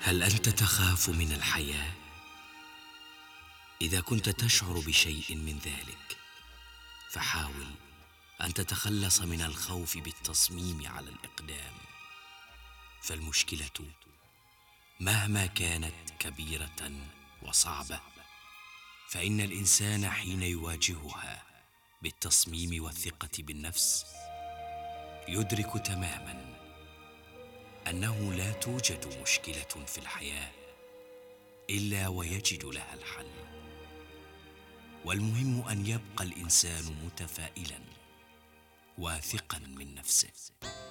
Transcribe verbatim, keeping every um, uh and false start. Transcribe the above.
هل أنت تخاف من الحياة؟ إذا كنت تشعر بشيء من ذلك فحاول أن تتخلص من الخوف بالتصميم على الإقدام، فالمشكلة مهما كانت كبيرة وصعبة فإن الإنسان حين يواجهها بالتصميم والثقة بالنفس يدرك تماماً أنه لا توجد مشكلة في الحياة إلا ويجد لها الحل. والمهم أن يبقى الإنسان متفائلاً واثقاً من نفسه.